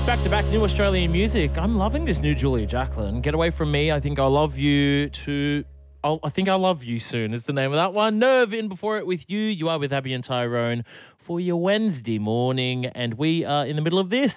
Back to back new Australian music. I'm loving this new Julia Jacklin. Get Away From Me. I think I love you to. I think I love you soon is the name of that one. Nerve in before it with you. You are with Abby and Tyrone for your Wednesday morning, and we are in the middle of this.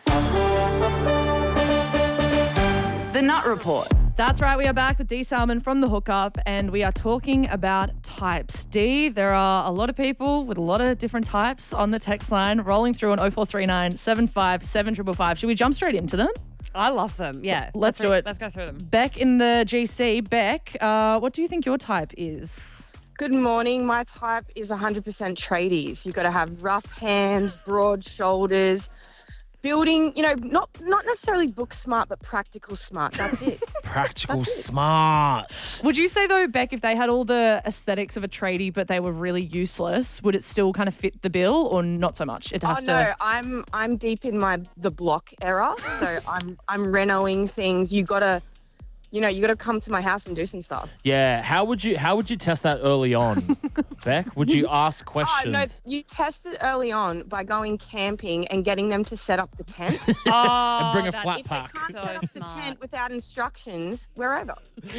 The Nut Report. That's right, we are back with Dee Salmon from The Hookup, and we are talking about types. Dee, there are a lot of people with a lot of different types on the text line rolling through on 0439 75 7555. Should we jump straight into them? I love them. Yeah. Let's do it. Let's go through them. Beck in the GC. Beck, what do you think your type is? Good morning. My type is 100% tradies. You've got to have rough hands, broad shoulders, building, not necessarily book smart, but practical smart. That's it. Practical smart. Would you say, though, Beck, if they had all the aesthetics of a tradie but they were really useless, would it still kind of fit the bill or not so much? It has to. No, I'm deep in the block era, so I'm renoing things. You gotta come to my house and do some stuff. Yeah. How would you test that early on, Beck? Would you ask questions? Oh, no, you test it early on by going camping and getting them to set up the tent. And bring a flat If pack. they can't set up the tent without instructions, we're over.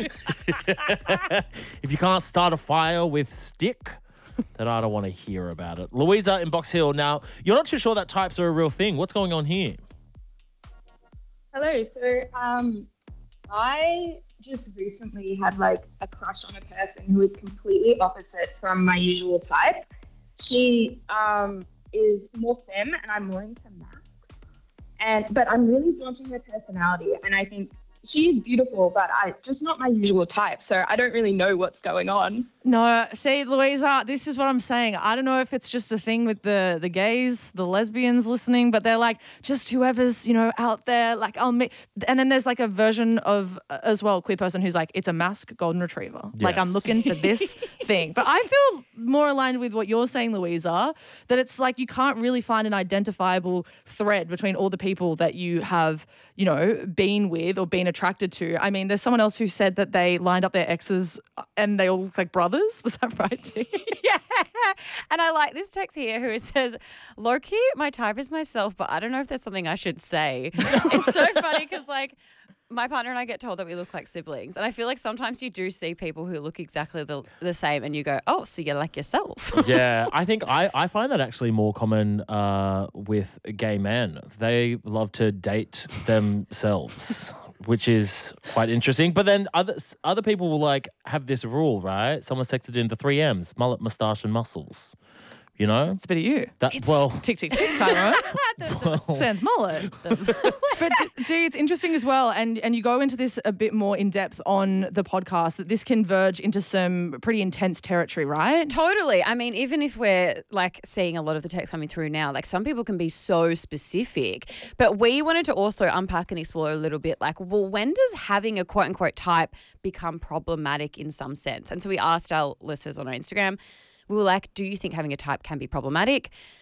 If you can't start a fire with stick, then I don't want to hear about it. Louisa in Box Hill. Now, you're not too sure that types are a real thing. What's going on here? Hello. So, I just recently had a crush on a person who is completely opposite from my usual type. She is more femme and I'm more into masks. But I'm really drawn to her personality, and I think she's beautiful, but just not my usual type. So I don't really know what's going on. No, see, Louisa, this is what I'm saying. I don't know if it's just a thing with the gays, the lesbians listening, but they're like, just whoever's, out there, I'll meet. And then there's a version of, as well, queer person who's like, it's a mask golden retriever. Yes. I'm looking for this thing. But I feel more aligned with what you're saying, Louisa, that it's you can't really find an identifiable thread between all the people that you have, been with or been attracted to. I mean, there's someone else who said that they lined up their exes and they all look like brothers. Was that right, Dee? Yeah. And I like this text here who says, low-key, my type is myself, but I don't know if there's something I should say. It's so funny because, my partner and I get told that we look like siblings. And I feel like sometimes you do see people who look exactly the same and you go, oh, so you're like yourself. Yeah, I think I find that actually more common with gay men. They love to date themselves, which is quite interesting. But then other people will have this rule, right? Someone's texted in the 3 M's, mullet, moustache and muscles. It's a bit of you. Tick, tick, tick, Tyler. Sans mullet. But Dee, it's interesting as well, and you go into this a bit more in depth on the podcast, that this can verge into some pretty intense territory, right? Totally. I mean, even if we're seeing a lot of the text coming through now, some people can be so specific, but we wanted to also unpack and explore a little bit when does having a quote unquote type become problematic in some sense? And so we asked our listeners on our Instagram, we were like, do you think having a type can be problematic?